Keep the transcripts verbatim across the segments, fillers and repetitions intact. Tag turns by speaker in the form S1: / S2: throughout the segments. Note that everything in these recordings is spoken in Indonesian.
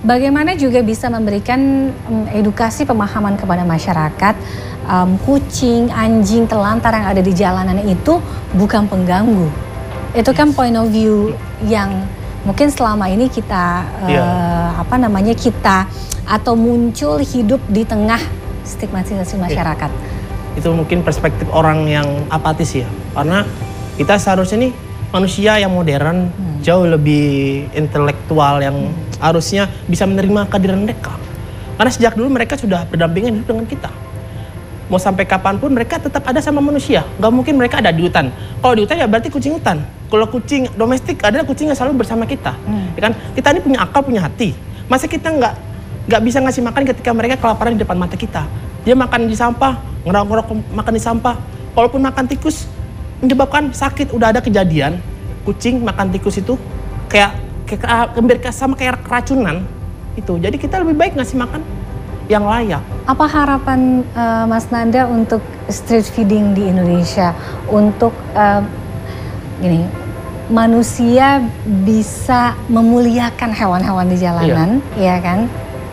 S1: bagaimana juga bisa memberikan um, edukasi pemahaman kepada masyarakat, um, kucing, anjing, telantar yang ada di jalanan itu bukan pengganggu. Itu kan point of view yang mungkin selama ini kita uh, yeah. apa namanya kita atau muncul hidup di tengah stigmatisasi masyarakat.
S2: Yeah. Itu mungkin perspektif orang yang apatis ya, karena kita seharusnya nih manusia yang modern, hmm. jauh lebih intelektual yang hmm. harusnya bisa menerima kehadiran mereka. Karena sejak dulu mereka sudah berdampingan hidup dengan kita. Mau sampai kapanpun mereka tetap ada sama manusia. Gak mungkin mereka ada di hutan. Kalau di hutan ya berarti kucing hutan. Kalau kucing domestik adalah kucing yang selalu bersama kita. Hmm. Ya kan? Kita ini punya akal, punya hati. Masa kita nggak nggak bisa ngasih makan ketika mereka kelaparan di depan mata kita? Dia makan di sampah, ngerok-ngerok makan di sampah. Walaupun makan tikus menyebabkan sakit. Udah ada kejadian kucing makan tikus itu kayak kayak sama kayak keracunan itu. Jadi kita lebih baik ngasih makan yang layak.
S1: Apa harapan uh, Mas Nanda untuk street feeding di Indonesia, untuk uh, gini, manusia bisa memuliakan hewan-hewan di jalanan, iya, ya kan?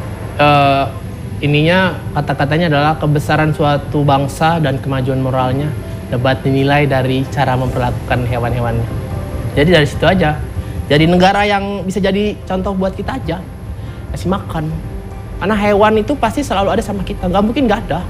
S2: Uh, ininya kata-katanya adalah kebesaran suatu bangsa dan kemajuan moralnya dapat dinilai dari cara memperlakukan hewan-hewannya. Jadi dari situ aja. Jadi negara yang bisa jadi contoh buat kita aja, kasih makan. Karena hewan itu pasti selalu ada sama kita, nggak mungkin nggak ada.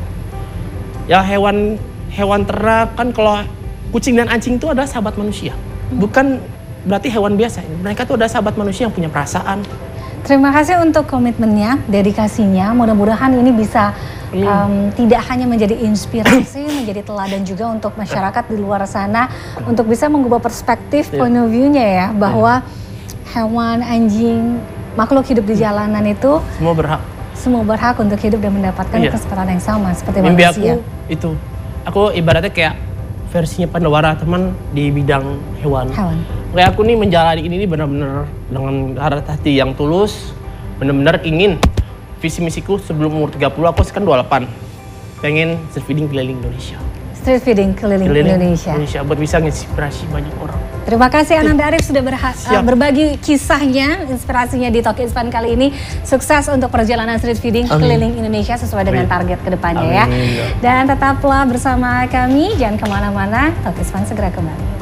S2: Ya hewan hewan ternak kan, kalau kucing dan anjing itu adalah sahabat manusia. Bukan berarti hewan biasa, mereka tuh adalah sahabat manusia yang punya perasaan.
S1: Terima kasih untuk komitmennya, dedikasinya. Mudah-mudahan ini bisa um, tidak hanya menjadi inspirasi, menjadi teladan juga untuk masyarakat di luar sana, untuk bisa mengubah perspektif yeah. point of view-nya ya, bahwa yeah. hewan, anjing, makhluk hidup di jalanan itu
S2: semua berhak.
S1: Semua berhak untuk hidup dan mendapatkan iya. kesempatan yang sama seperti
S2: mimpi
S1: manusia.
S2: Aku itu, aku ibaratnya kayak versinya Pandawara teman di bidang hewan.
S1: Hewan.
S2: Kayak aku nih menjalani ini benar-benar dengan hati yang tulus, benar-benar ingin visi misiku sebelum umur tiga puluh, aku sekarang dua puluh delapan, pengen street feeding keliling Indonesia.
S1: Street feeding keliling, keliling Indonesia.
S2: Indonesia buat bisa menginspirasi banyak orang.
S1: Terima kasih Ananda Arif sudah uh, berbagi kisahnya, inspirasinya di Talk Is Fun kali ini. Sukses untuk perjalanan street feeding Amin. Keliling Indonesia sesuai dengan Amin. Target kedepannya ya. Dan tetaplah bersama kami, jangan kemana-mana, Talk Is Fun segera kembali.